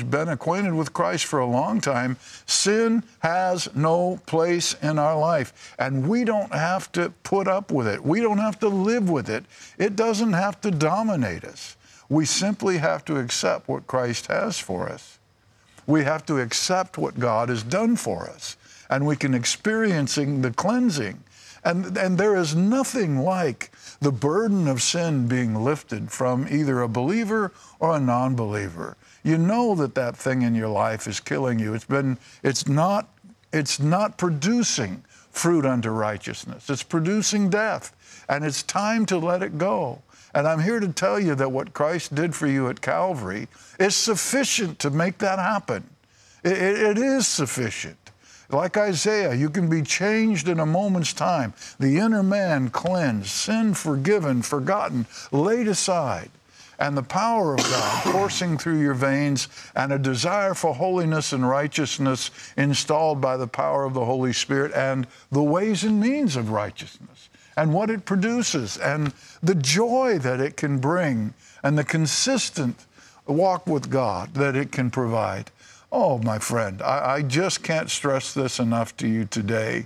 been acquainted with Christ for a long time, sin has no place in our life. And we don't have to put up with it. We don't have to live with it. It doesn't have to dominate us. We simply have to accept what Christ has for us. We have to accept what God has done for us. And we can experiencing the cleansing. And there is nothing like the burden of sin being lifted from either a believer or a non-believer. You know that that thing in your life is killing you. It's not producing fruit unto righteousness. It's producing death, and it's time to let it go. And I'm here to tell you that what Christ did for you at Calvary is sufficient to make that happen. It is sufficient. Like Isaiah, you can be changed in a moment's time. The inner man cleansed, sin forgiven, forgotten, laid aside, and the power of God coursing through your veins, and a desire for holiness and righteousness installed by the power of the Holy Spirit, and the ways and means of righteousness, and what it produces, and the joy that it can bring, and the consistent walk with God that it can provide. Oh, my friend, I just can't stress this enough to you today.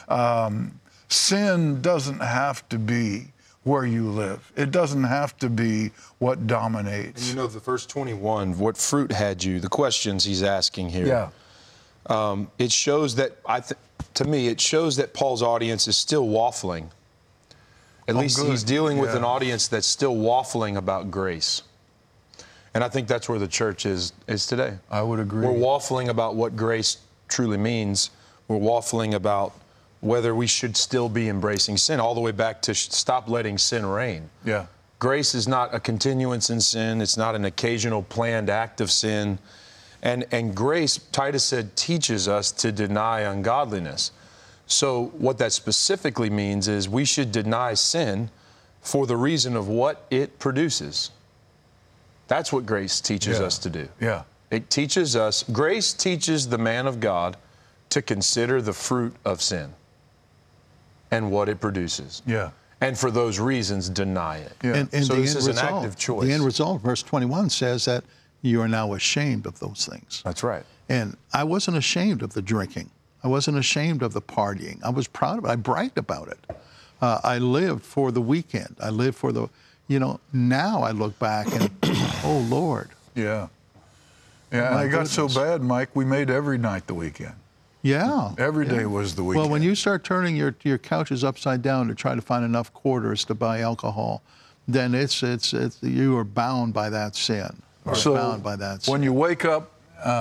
Sin doesn't have to be where you live. It doesn't have to be what dominates. And you know, the verse 21, what fruit had you, the questions he's asking here. Yeah. It shows that, to me, it shows that Paul's audience is still waffling. At least good. he's dealing with Yeah. an audience that's still waffling about grace. And I think that's where the church is today. I would agree. We're waffling about what grace truly means. We're waffling about whether we should still be embracing sin, all the way back to stop letting sin reign. Yeah. Grace is not a continuance in sin. It's not an occasional planned act of sin. And grace, Titus said, teaches us to deny ungodliness. So what that specifically means is we should deny sin for the reason of what it produces. That's what grace teaches us to do. Yeah. It teaches us, grace teaches the man of God to consider the fruit of sin and what it produces. Yeah. And for those reasons, deny it. Yeah. And So the this end is an result, active choice. The end result, verse 21, says that you are now ashamed of those things. That's right. And I wasn't ashamed of the drinking. I wasn't ashamed of the partying. I was proud of it. I bragged about it. I lived for the weekend. I lived for the, now I look back and, oh, Lord. Yeah. Yeah, My and it got so goodness. bad, Mike, we made every night the weekend. Yeah. Every day was the weekend. Well, when you start turning your couches upside down to try to find enough quarters to buy alcohol, then it's you are bound by that sin. Or bound by that sin. When you wake up